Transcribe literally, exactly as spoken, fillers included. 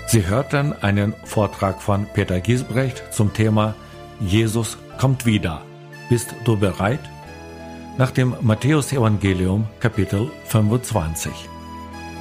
Sie hörten einen Vortrag von Peter Giesbrecht zum Thema Jesus kommt wieder. Bist du bereit? Nach dem Matthäus-Evangelium, Kapitel fünfundzwanzig.